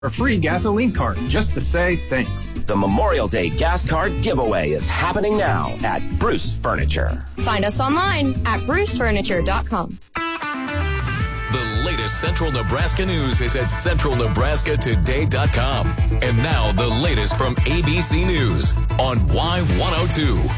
a free gasoline card just to say thanks. The Memorial Day gas card giveaway is happening now at Bruce Furniture. Find us online at brucefurniture.com. The latest Central Nebraska news is at centralnebraskatoday.com. And now the latest from ABC News on Y102.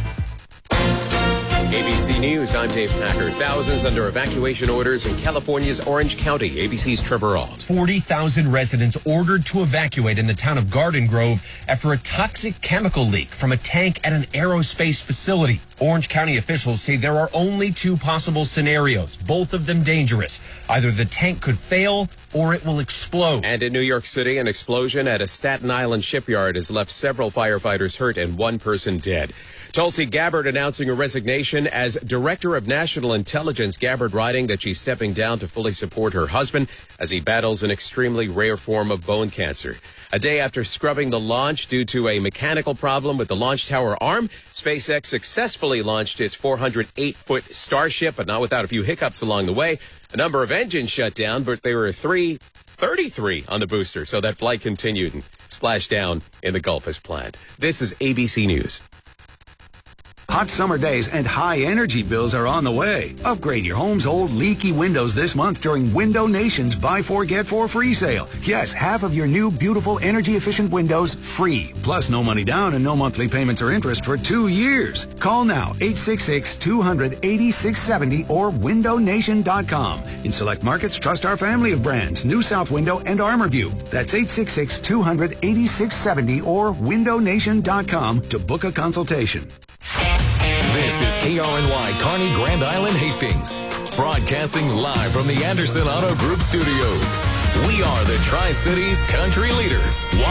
ABC News, I'm Dave Packer. Thousands under evacuation orders in California's Orange County. ABC's Trevor Ault. 40,000 residents ordered to evacuate in the town of Garden Grove after a toxic chemical leak from a tank at an aerospace facility. Orange County officials say there are only two possible scenarios, both of them dangerous. Either the tank could fail or it will explode. And in New York City, an explosion at a Staten Island shipyard has left several firefighters hurt and one person dead. Tulsi Gabbard announcing a resignation as Director of National Intelligence. Gabbard writing that she's stepping down to fully support her husband as he battles an extremely rare form of bone cancer. A day after scrubbing the launch due to a mechanical problem with the launch tower arm, SpaceX successfully launched its 408-foot Starship, but not without a few hiccups along the way. A number of engines shut down, but there were 33 on the booster, so that flight continued and splashed down in the Gulf as planned. This is ABC News. Hot summer days and high energy bills are on the way. Upgrade your home's old leaky windows this month during Window Nation's Buy 4 Get 4 free sale. Yes, half of your new beautiful energy efficient windows free. Plus no money down and no monthly payments or interest for 2 years. Call now 866-200-8670 or windownation.com. In select markets, trust our family of brands, New South Window and ArmorView. That's 866-200-8670 or windownation.com to book a consultation. This is KRNY Kearney, Grand Island, Hastings. Broadcasting live from the Anderson Auto Group studios. We are the Tri-Cities country leader,